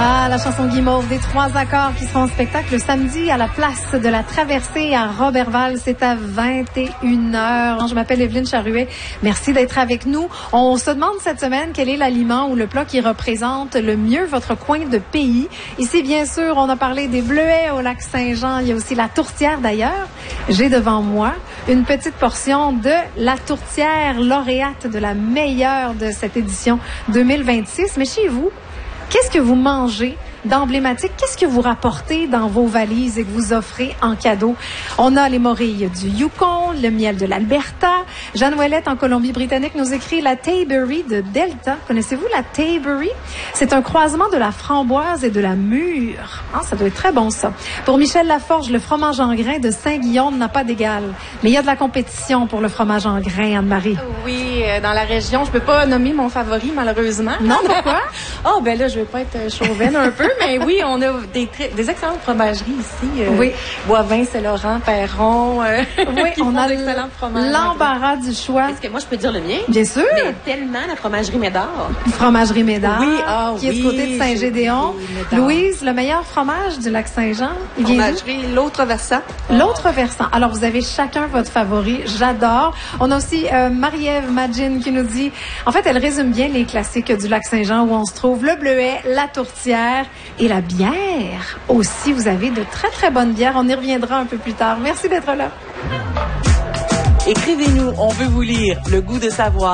Ah, la chanson Guimauve des 3 accords qui seront en spectacle le samedi à la place de la Traversée à Roberval. C'est à 21h. Je m'appelle Evelyne Charuet. Merci d'être avec nous. On se demande cette semaine quel est l'aliment ou le plat qui représente le mieux votre coin de pays. Ici, bien sûr, on a parlé des bleuets au lac Saint-Jean. Il y a aussi la tourtière d'ailleurs. J'ai devant moi une petite portion de la tourtière lauréate de la meilleure de cette édition 2026. Mais chez vous, qu'est-ce que vous mangez d'emblématique? Qu'est-ce que vous rapportez dans vos valises et que vous offrez en cadeau? On a les morilles du Yukon, le miel de l'Alberta. Jeanne Ouellette, en Colombie-Britannique, nous écrit la Tayberry de Delta. Connaissez-vous la Tayberry? C'est un croisement de la framboise et de la mûre. Ah, ça doit être très bon, ça. Pour Michel Laforge, le fromage en grains de Saint-Guillaume n'a pas d'égal. Mais il y a de la compétition pour le fromage en grains, Anne-Marie. Oui, dans la région, je peux pas nommer mon favori, malheureusement. Non, pourquoi? Oh, ben là, je vais pas être chauvine un peu, mais oui, on a des excellentes fromageries ici. Oui. Boivin, Saint-Laurent, Perron. Oui, on a d'excellents fromages. L'embarras du choix. Est-ce que moi, je peux dire le mien? Bien sûr. Mais tellement la fromagerie Médard. Fromagerie Médard, Oui, qui est du côté de Saint-Gédéon. Louise, le meilleur fromage du lac Saint-Jean, il vient d'où? Fromagerie, l'autre versant. L'autre versant. Alors, vous avez chacun votre favori. J'adore. On a aussi Marie-Ève Magin qui nous dit, en fait, elle résume bien les classiques du lac Saint-Jean où on se trouve le bleuet, la tourtière et la bière. Aussi, vous avez de très, très bonnes bières. On y reviendra un peu plus tard. Merci d'être là. Écrivez-nous, on veut vous lire. Le goût de savoir,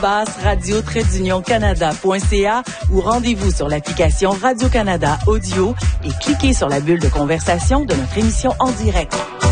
@radio-canada.ca ou rendez-vous sur l'application Radio-Canada Audio et cliquez sur la bulle de conversation de notre émission en direct.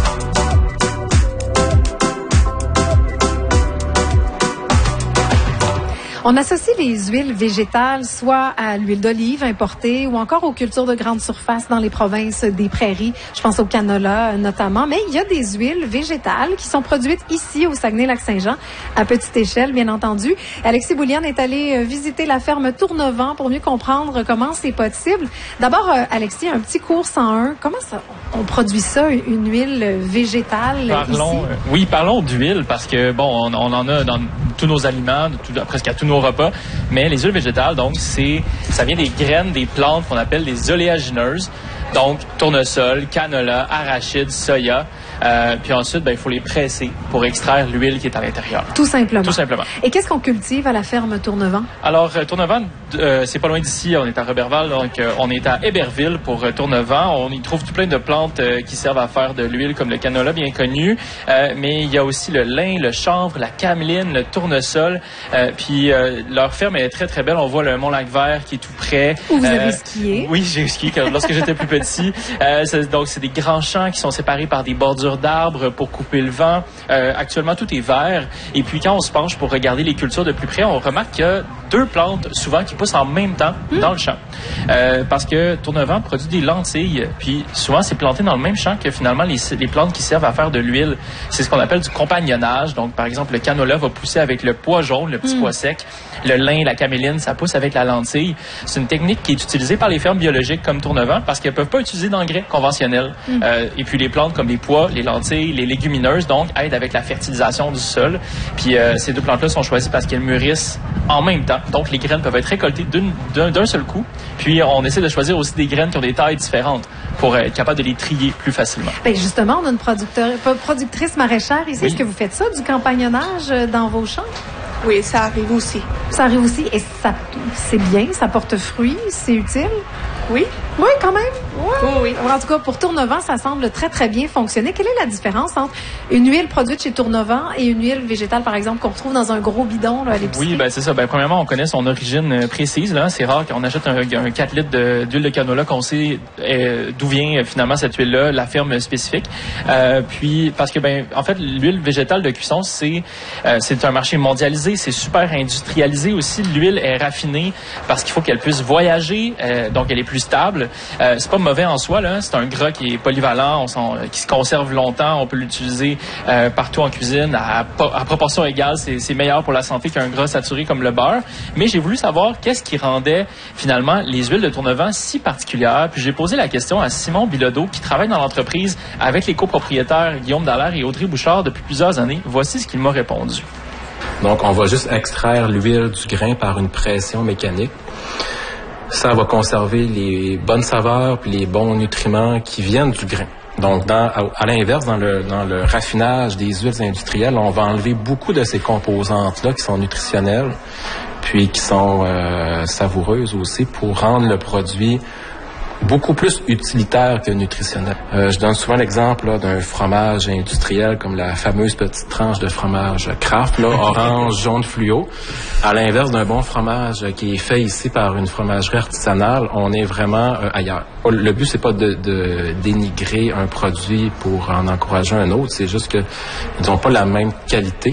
On associe les huiles végétales soit à l'huile d'olive importée ou encore aux cultures de grande surface dans les provinces des prairies. Je pense au canola notamment. Mais il y a des huiles végétales qui sont produites ici au Saguenay-Lac-Saint-Jean à petite échelle, bien entendu. Alexis Bouliane est allé visiter la ferme Tournevent pour mieux comprendre comment c'est possible. D'abord, Alexis, un petit cours 101. Comment ça, on produit ça, une huile végétale ici? Parlons d'huile parce que, bon, on en a dans tous nos aliments, presque à tous nos repas, mais les huiles végétales, donc, ça vient des graines des plantes qu'on appelle des oléagineuses, donc tournesol, canola, arachide, soya. Puis ensuite, il faut les presser pour extraire l'huile qui est à l'intérieur. Tout simplement. Tout simplement. Et qu'est-ce qu'on cultive à la ferme Tournevent? Alors, Tournevent, c'est pas loin d'ici. On est à Roberval, donc on est à Héberville pour Tournevent. On y trouve tout plein de plantes qui servent à faire de l'huile, comme le canola, bien connu. Mais il y a aussi le lin, le chanvre, la cameline, le tournesol. Puis leur ferme est très, très belle. On voit le Mont-Lac-Vert qui est tout près. Où vous avez skié? Oui, j'ai skié lorsque j'étais plus petit. Donc, c'est des grands champs qui sont séparés par des bordures d'arbres pour couper le vent. Actuellement, tout est vert. Et puis, quand on se penche pour regarder les cultures de plus près, on remarque qu'il y a 2 plantes, souvent, qui poussent en même temps dans le champ. Parce que Tournevent produit des lentilles. Puis, souvent, c'est planté dans le même champ que, finalement, les plantes qui servent à faire de l'huile. C'est ce qu'on appelle du compagnonnage. Donc, par exemple, le canola va pousser avec le pois jaune, le petit pois sec. Le lin, la caméline, ça pousse avec la lentille. C'est une technique qui est utilisée par les fermes biologiques comme Tournevent parce qu'elles peuvent pas utiliser d'engrais conventionnels. Et puis, les plantes comme les pois, les lentilles, les légumineuses, donc, aident avec la fertilisation du sol. Puis, ces 2 plantes-là sont choisies parce qu'elles mûrissent en même temps. Donc, les graines peuvent être récoltées d'un seul coup. Puis, on essaie de choisir aussi des graines qui ont des tailles différentes pour être capable de les trier plus facilement. Bien, justement, on a une productrice maraîchère ici. Oui. Est-ce que vous faites ça, du compagnonnage dans vos champs? Oui, ça arrive aussi. Ça arrive aussi. Et ça, c'est bien, ça porte fruit, c'est utile? Oui. Oui, quand même. Oui. En tout cas, pour Tournevent, ça semble très, très bien fonctionner. Quelle est la différence entre une huile produite chez Tournevent et une huile végétale, par exemple, qu'on retrouve dans un gros bidon là, à l'épicerie? Oui, c'est ça. Premièrement, on connaît son origine précise. Là. C'est rare qu'on achète un 4 litres d'huile de canola qu'on sait d'où vient finalement cette huile-là, la ferme spécifique. Puis, parce que, en fait, l'huile végétale de cuisson, c'est un marché mondialisé. C'est super industrialisé aussi. L'huile est raffinée parce qu'il faut qu'elle puisse voyager. Donc, elle est plus stable. C'est pas mauvais en soi, là. C'est un gras qui est polyvalent, qui se conserve longtemps. On peut l'utiliser partout en cuisine. À proportion égale, c'est meilleur pour la santé qu'un gras saturé comme le beurre. Mais j'ai voulu savoir qu'est-ce qui rendait finalement les huiles de Tournevent si particulières. Puis j'ai posé la question à Simon Bilodeau, qui travaille dans l'entreprise avec les copropriétaires Guillaume Dallaire et Audrey Bouchard depuis plusieurs années. Voici ce qu'il m'a répondu. Donc, on va juste extraire l'huile du grain par une pression mécanique. Ça va conserver les bonnes saveurs puis les bons nutriments qui viennent du grain. Donc, à l'inverse, dans le raffinage des huiles industrielles, on va enlever beaucoup de ces composantes-là qui sont nutritionnelles, puis qui sont savoureuses aussi, pour rendre le produit beaucoup plus utilitaire que nutritionnel. Je donne souvent l'exemple là, d'un fromage industriel comme la fameuse petite tranche de fromage Kraft, là, orange, jaune fluo. À l'inverse d'un bon fromage qui est fait ici par une fromagerie artisanale, on est vraiment ailleurs. Le but, c'est pas de dénigrer un produit pour en encourager un autre, c'est juste qu'ils n'ont pas la même qualité.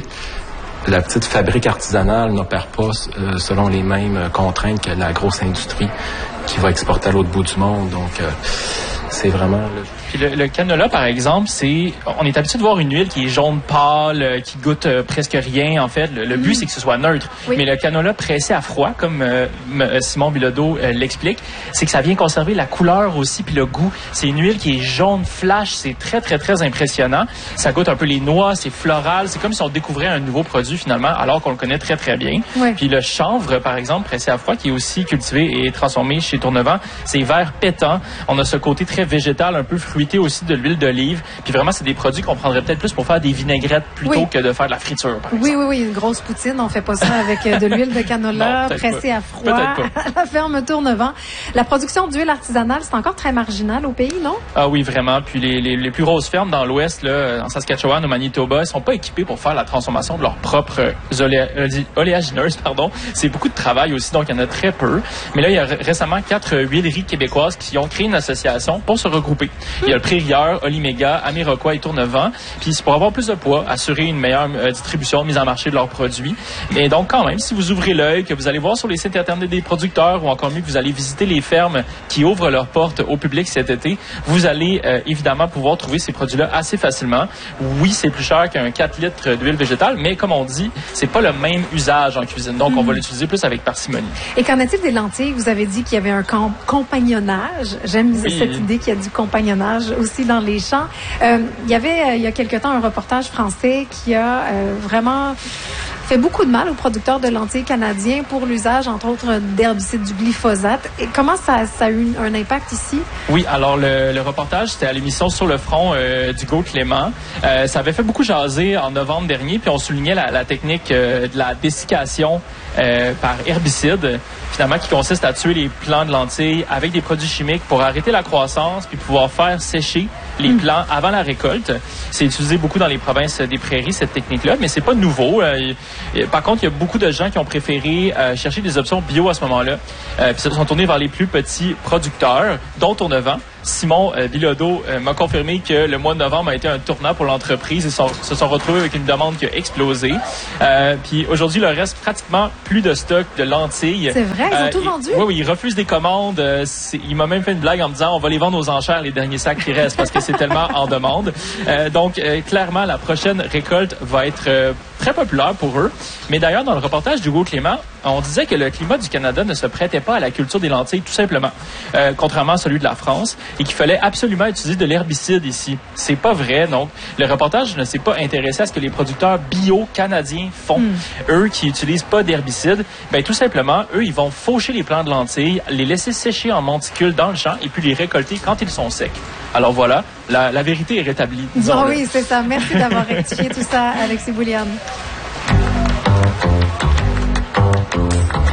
La petite fabrique artisanale n'opère pas selon les mêmes contraintes que la grosse industrie qui va exporter à l'autre bout du monde. Donc, c'est vraiment... Puis le canola, par exemple, on est habitué de voir une huile qui est jaune pâle, qui goûte presque rien. En fait, le but, c'est que ce soit neutre. Oui. Mais le canola pressé à froid, comme Simon Bilodeau l'explique, c'est que ça vient conserver la couleur aussi, puis le goût. C'est une huile qui est jaune flash. C'est très, très, très impressionnant. Ça goûte un peu les noix, c'est floral. C'est comme si on découvrait un nouveau produit, finalement, alors qu'on le connaît très, très bien. Oui. Puis le chanvre, par exemple, pressé à froid, qui est aussi cultivé et transformé chez Tournevent, c'est vert pétant. On a ce côté très végétal, un peu fruité aussi de l'huile d'olive. Puis vraiment, c'est des produits qu'on prendrait peut-être plus pour faire des vinaigrettes plutôt que de faire de la friture, par exemple. Oui, une grosse poutine. On fait pas ça avec de l'huile de canola pressée à froid à la ferme Tournevent. La production d'huile artisanale, c'est encore très marginal au pays, non? Ah oui, vraiment. Puis les plus grosses fermes dans l'Ouest, là, en Saskatchewan, au Manitoba, ils sont pas équipés pour faire la transformation de leurs propres oléagineuses, C'est beaucoup de travail aussi, donc il y en a très peu. Mais là, il y a récemment 4 huileries québécoises qui ont créé une association pour se regrouper. Il y a le Prairie-Rieur, Oliméga, Améroquois et Tournevent. Puis c'est pour avoir plus de poids, assurer une meilleure distribution, mise en marché de leurs produits. Et donc quand même, si vous ouvrez l'œil, que vous allez voir sur les sites internet des producteurs, ou encore mieux que vous allez visiter les fermes qui ouvrent leurs portes au public cet été, vous allez évidemment pouvoir trouver ces produits-là assez facilement. Oui, c'est plus cher qu'un 4 litres d'huile végétale, mais comme on dit, c'est pas le même usage en cuisine. Donc on va l'utiliser plus avec parcimonie. Et qu'en est-il des lentilles? Vous avez dit qu'il y avait un compagnonnage. J'aime cette idée qu'il y a du compagnonnage aussi dans les champs. Il y avait, il y a quelque temps, un reportage français qui a vraiment fait beaucoup de mal aux producteurs de lentilles canadiens pour l'usage, entre autres, d'herbicides, du glyphosate. Et comment ça a eu un impact ici? Oui, alors le reportage, c'était à l'émission Sur le front d'Hugo Clément. Ça avait fait beaucoup jaser en novembre dernier, puis on soulignait la technique de la dessiccation par herbicide, finalement, qui consiste à tuer les plants de lentilles avec des produits chimiques pour arrêter la croissance puis pouvoir faire sécher les plants avant la récolte. C'est utilisé beaucoup dans les provinces des prairies, cette technique-là, mais c'est pas nouveau. Par contre, il y a beaucoup de gens qui ont préféré chercher des options bio à ce moment-là, puis se sont tournés vers les plus petits producteurs, dont Tournevent. Simon Bilodeau m'a confirmé que le mois de novembre a été un tournant pour l'entreprise. Ils se sont retrouvés avec une demande qui a explosé. Puis aujourd'hui, il leur reste pratiquement plus de stock de lentilles. C'est vrai, ils ont tout vendu? Oui, ils refusent des commandes. Il m'a même fait une blague en me disant on va les vendre aux enchères, les derniers sacs qui restent, parce que c'est tellement en demande. Donc, clairement, la prochaine récolte va être très populaire pour eux. Mais d'ailleurs, dans le reportage d'Hugo Clément, on disait que le climat du Canada ne se prêtait pas à la culture des lentilles, tout simplement, contrairement à celui de la France, et qu'il fallait absolument utiliser de l'herbicide ici. C'est pas vrai, donc. Le reportage ne s'est pas intéressé à ce que les producteurs bio canadiens font. Eux qui utilisent pas d'herbicide, ben tout simplement, eux, ils vont faucher les plants de lentilles, les laisser sécher en monticules dans le champ et puis les récolter quand ils sont secs. Alors voilà, la vérité est rétablie. Oh oui, c'est ça. Merci d'avoir rectifié tout ça, Alexis Bouliane.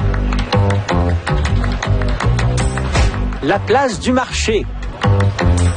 La place du marché.